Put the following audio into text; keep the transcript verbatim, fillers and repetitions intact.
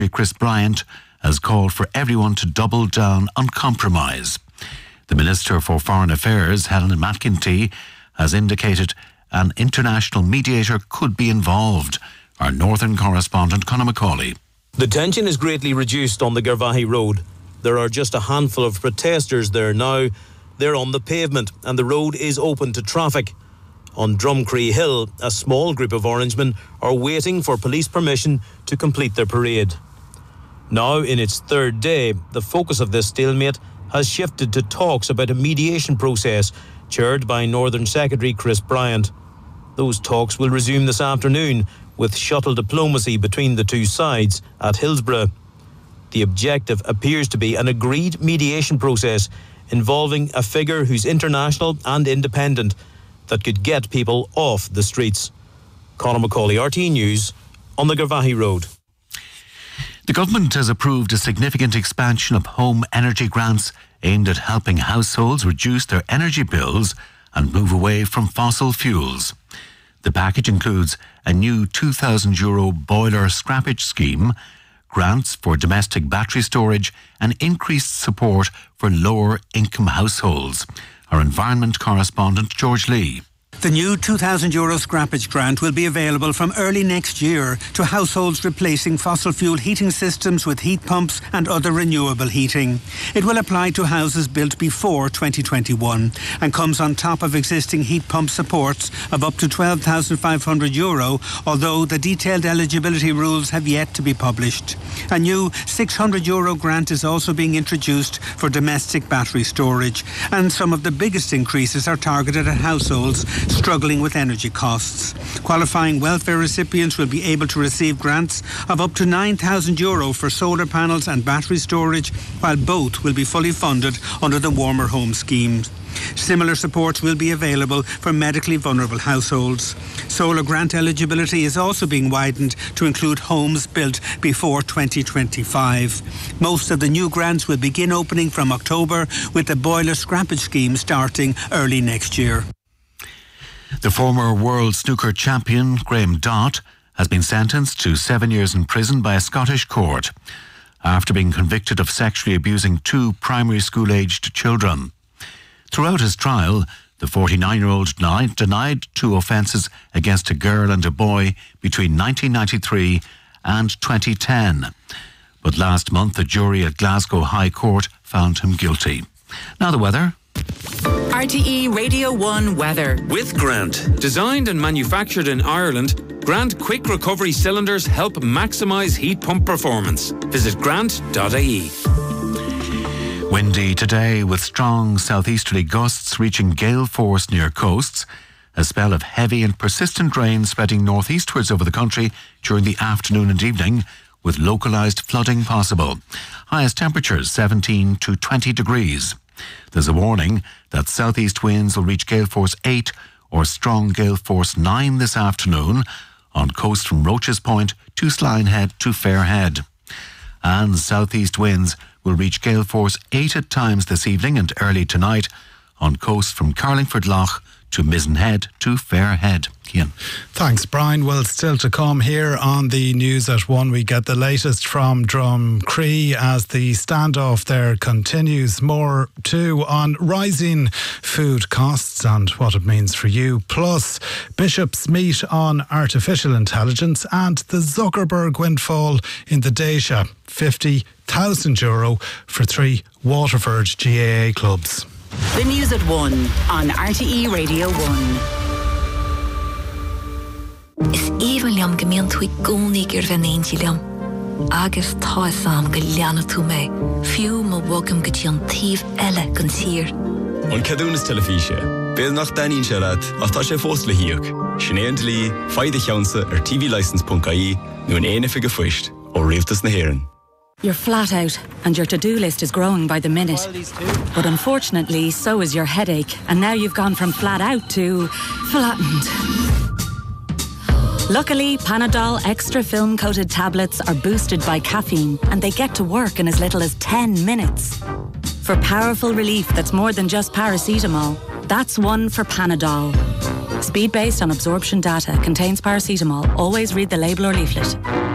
Chris Bryant has called for everyone to double down on compromise. The Minister for Foreign Affairs, Helen McEntee, has indicated an international mediator could be involved. Our northern correspondent, Conor Macaulay. The tension is greatly reduced on the Garvaghey Road. There are just a handful of protesters there now. They're on the pavement and the road is open to traffic. On Drumcree Hill, a small group of Orangemen are waiting for police permission to complete their parade. Now, in its third day, the focus of this stalemate has shifted to talks about a mediation process chaired by Northern Secretary Chris Bryant. Those talks will resume this afternoon with shuttle diplomacy between the two sides at Hillsborough. The objective appears to be an agreed mediation process involving a figure who's international and independent that could get people off the streets. Conor Macaulay, R T E News, on the Garvaghey Road. The government has approved a significant expansion of home energy grants aimed at helping households reduce their energy bills and move away from fossil fuels. The package includes a new two thousand euro boiler scrappage scheme, grants for domestic battery storage and increased support for lower income households. Our environment correspondent, George Lee. The new two thousand euro scrappage grant will be available from early next year to households replacing fossil fuel heating systems with heat pumps and other renewable heating. It will apply to houses built before twenty twenty-one and comes on top of existing heat pump supports of up to twelve thousand five hundred euro, although the detailed eligibility rules have yet to be published. A new six hundred euro grant is also being introduced for domestic battery storage, and some of the biggest increases are targeted at households struggling with energy costs. Qualifying welfare recipients will be able to receive grants of up to nine thousand euro for solar panels and battery storage, while both will be fully funded under the Warmer Home Scheme. Similar supports will be available for medically vulnerable households. Solar grant eligibility is also being widened to include homes built before twenty twenty-five. Most of the new grants will begin opening from October, with the boiler scrappage scheme starting early next year. The former world snooker champion Graham Dott has been sentenced to seven years in prison by a Scottish court after being convicted of sexually abusing two primary school-aged children. Throughout his trial, the forty-nine-year-old denied, denied two offences against a girl and a boy between nineteen ninety-three and twenty ten. But last month, a jury at Glasgow High Court found him guilty. Now the weather. R T E Radio one weather. With Grant. Designed and manufactured in Ireland, Grant Quick Recovery Cylinders help maximise heat pump performance. Visit grant dot I E. Windy today with strong southeasterly gusts reaching gale force near coasts. A spell of heavy and persistent rain spreading northeastwards over the country during the afternoon and evening, with localised flooding possible. Highest temperatures seventeen to twenty degrees. There's a warning that southeast winds will reach gale force eight or strong gale force nine this afternoon on coast from Roaches Point to Slinehead to Fairhead. And southeast winds will reach gale force eight at times this evening and early tonight on coast from Carlingford Lough to Mizenhead to Fairhead. Cian. Thanks, Brian. Well, still to come here on the News at one. We get the latest from Drumcree as the standoff there continues. More too on rising food costs and what it means for you. Plus, bishops meet on artificial intelligence and the Zuckerberg windfall in the Daysha. fifty thousand euro for three Waterford G A A clubs. The News at one on R T E Radio one. Is even liam gemeen thui goni gur van eentje liam. Agus tá sam go leanna tú mé. Fiú mo wogam go tían tív elle gan tír. On cadúnas telefíse. Béad nach daín se leat, ach tá sé fós le hiíoch. Sinéad lí, faide cheansa ar t v license dot I E nu an éine figa fuist ó rialtas na hÉireann. You're flat out and your to-do list is growing by the minute. But unfortunately, so is your headache, and now you've gone from flat out to flattened. Luckily, Panadol extra film-coated tablets are boosted by caffeine and they get to work in as little as ten minutes. For powerful relief that's more than just paracetamol, that's one for Panadol. Speed based on absorption data, contains paracetamol. Always read the label or leaflet.